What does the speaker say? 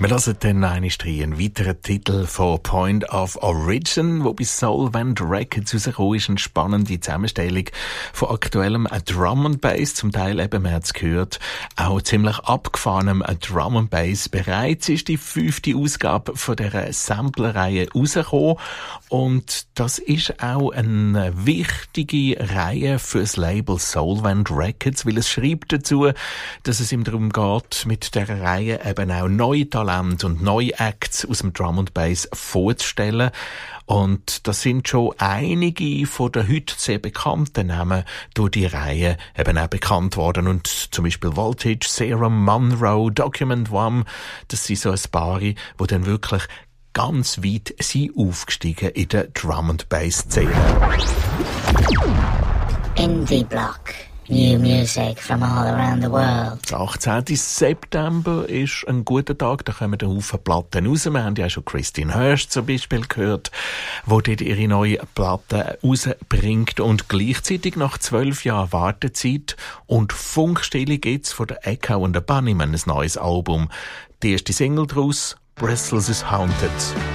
Wir hören dann einen weiteren Titel von Point of Origin, wo bei Solvent Records rausgekommen ist. Eine spannende Zusammenstellung von aktuellem Drum and Bass, zum Teil eben, man hat es gehört, auch ziemlich abgefahrenem Drum and Bass. Bereits ist die 5. Ausgabe von dieser Sampler-Reihe rausgekommen und das ist auch eine wichtige Reihe fürs Label Solvent Records, weil es schreibt dazu, dass es ihm darum geht, mit dieser Reihe eben auch neue Talente und neue Acts aus dem Drum and Bass vorzustellen. Und das sind schon einige von den heute sehr bekannten Namen durch die Reihe eben auch bekannt worden. Und zum Beispiel Voltage, Serum, Monroe, Document One, das sind so ein paar, die dann wirklich ganz weit sind aufgestiegen in der Drum and Bass Szene. Indie Block. New music from all around the world. Der 18. September ist ein guter Tag, da kommen ein Haufen Platten raus. Wir haben ja schon Christine Hirsch zum Beispiel gehört, die dort ihre neue Platte rausbringt. Und gleichzeitig nach 12 Jahren Wartezeit und Funkstille gibt's von der Echo und der Bunnymen ein neues Album. Die erste Single daraus, Brussels is Haunted.